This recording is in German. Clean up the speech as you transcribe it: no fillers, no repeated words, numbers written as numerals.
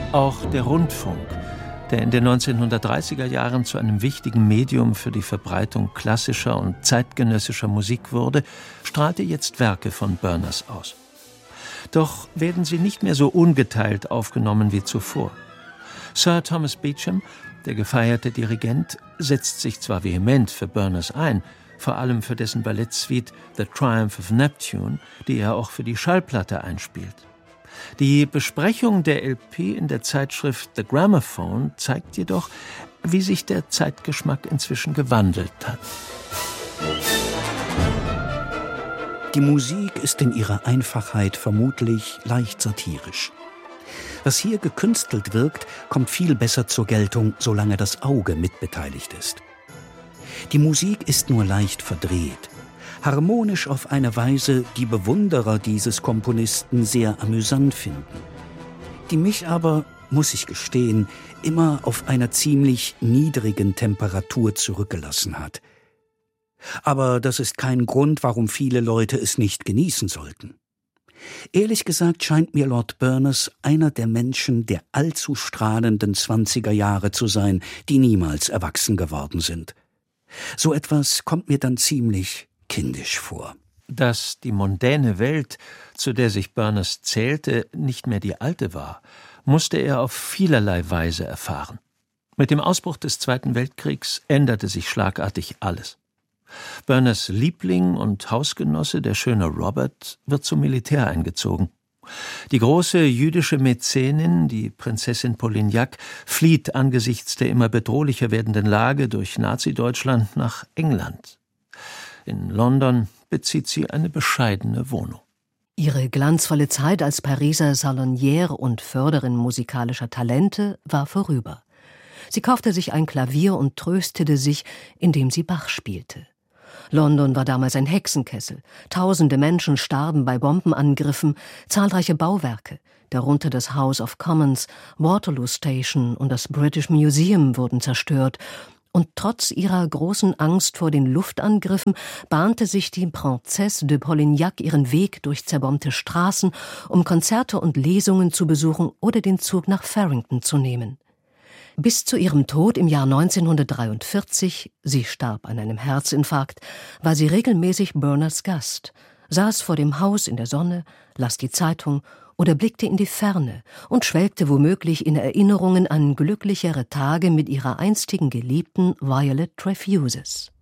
Auch der Rundfunk, der in den 1930er Jahren zu einem wichtigen Medium für die Verbreitung klassischer und zeitgenössischer Musik wurde, strahlte jetzt Werke von Berners aus. Doch werden sie nicht mehr so ungeteilt aufgenommen wie zuvor. Sir Thomas Beecham, der gefeierte Dirigent, setzt sich zwar vehement für Berners ein, vor allem für dessen Ballettsuite The Triumph of Neptune, die er auch für die Schallplatte einspielt. Die Besprechung der LP in der Zeitschrift The Gramophone zeigt jedoch, wie sich der Zeitgeschmack inzwischen gewandelt hat. Die Musik ist in ihrer Einfachheit vermutlich leicht satirisch. Was hier gekünstelt wirkt, kommt viel besser zur Geltung, solange das Auge mitbeteiligt ist. Die Musik ist nur leicht verdreht, harmonisch auf eine Weise, die Bewunderer dieses Komponisten sehr amüsant finden, die mich aber, muss ich gestehen, immer auf einer ziemlich niedrigen Temperatur zurückgelassen hat. Aber das ist kein Grund, warum viele Leute es nicht genießen sollten. Ehrlich gesagt scheint mir Lord Berners einer der Menschen der allzu strahlenden 20er Jahre zu sein, die niemals erwachsen geworden sind. So etwas kommt mir dann ziemlich kindisch vor. Dass die mondäne Welt, zu der sich Berners zählte, nicht mehr die alte war, musste er auf vielerlei Weise erfahren. Mit dem Ausbruch des Zweiten Weltkriegs änderte sich schlagartig alles. Berners Liebling und Hausgenosse, der schöne Robert, wird zum Militär eingezogen. Die große jüdische Mäzenin, die Prinzessin Polignac, flieht angesichts der immer bedrohlicher werdenden Lage durch Nazi-Deutschland nach England. In London bezieht sie eine bescheidene Wohnung. Ihre glanzvolle Zeit als Pariser Salonière und Förderin musikalischer Talente war vorüber. Sie kaufte sich ein Klavier und tröstete sich, indem sie Bach spielte. London war damals ein Hexenkessel. Tausende Menschen starben bei Bombenangriffen, zahlreiche Bauwerke, darunter das House of Commons, Waterloo Station und das British Museum wurden zerstört. Und trotz ihrer großen Angst vor den Luftangriffen bahnte sich die Princesse de Polignac ihren Weg durch zerbombte Straßen, um Konzerte und Lesungen zu besuchen oder den Zug nach Farringdon zu nehmen. Bis zu ihrem Tod im Jahr 1943, sie starb an einem Herzinfarkt, war sie regelmäßig Berners Gast, saß vor dem Haus in der Sonne, las die Zeitung oder blickte in die Ferne und schwelgte womöglich in Erinnerungen an glücklichere Tage mit ihrer einstigen Geliebten Violet Trefusis.